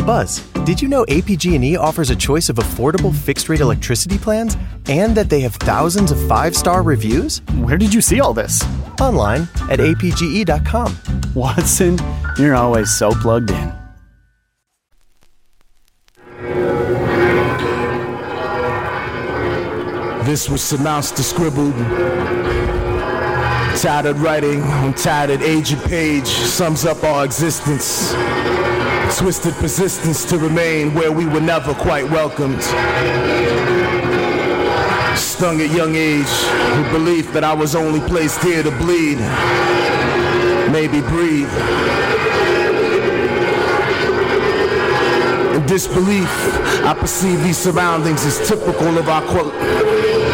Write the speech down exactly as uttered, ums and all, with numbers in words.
Buzz, did you know A P G and E offers a choice of affordable fixed-rate electricity plans and that they have thousands of five-star reviews? Where did you see all this? Online at A P G E dot com. Watson, you're always so plugged in. This was surmounts to scribbled. Tattered writing on tattered aged page sums up our existence. Twisted persistence to remain where we were never quite welcomed. Stung at young age with belief that I was only placed here to bleed, maybe breathe. In disbelief, I perceive these surroundings as typical of our quote.